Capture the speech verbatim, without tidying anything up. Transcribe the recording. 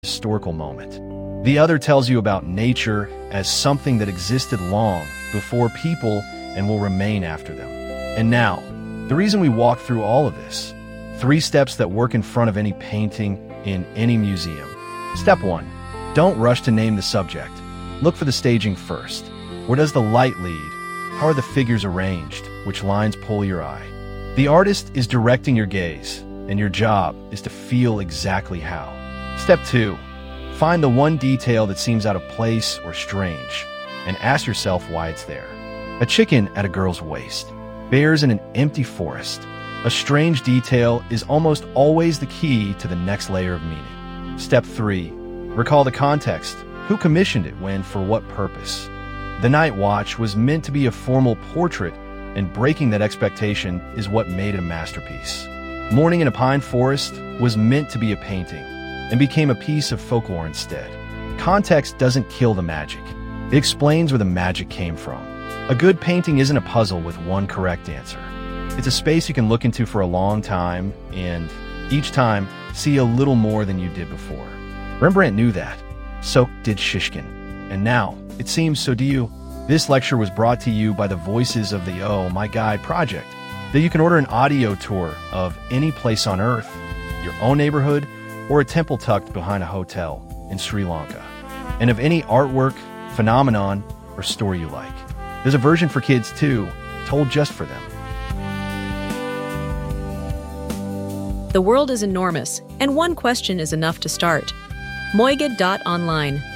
historical moment. The other tells you about nature as something that existed long before people and will remain after them. And now, the reason we walk through all of this. Three steps that work in front of any painting in any museum. Step one, don't rush to name the subject. Look for the staging first. Where does the light lead? How are the figures arranged? Which lines pull your eye? The artist is directing your gaze, and your job is to feel exactly how. Step two, find the one detail that seems out of place or strange, and ask yourself why it's there. A chicken at a girl's waist, bears in an empty forest. A strange detail is almost always the key to the next layer of meaning. Step three, recall the context. Who commissioned it, when, for what purpose? The Night Watch was meant to be a formal portrait, and breaking that expectation is what made it a masterpiece. Morning in a Pine Forest was meant to be a painting, and became a piece of folklore instead. Context doesn't kill the magic. It explains where the magic came from. A good painting isn't a puzzle with one correct answer. It's a space you can look into for a long time, and each time, see a little more than you did before. Rembrandt knew that. So did Shishkin. And now, it seems, so do you. This lecture was brought to you by the Voices of the Oh My Guide project, that you can order an audio tour of any place on Earth, your own neighborhood, or a temple tucked behind a hotel in Sri Lanka, and of any artwork, phenomenon, or story you like. There's a version for kids too, told just for them. The world is enormous, and one question is enough to start. Moigad dot online.